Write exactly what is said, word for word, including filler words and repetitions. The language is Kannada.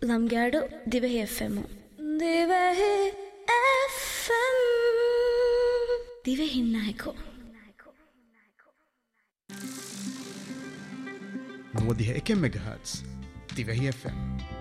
ಲಂಗ್ಯಾಡು ದಿವೆಹಿ F M ದಿವೆಹಿ F M ದಿವೆಹಿ Nayak نوديها كم ميجا هرتز. تبقى هي فهم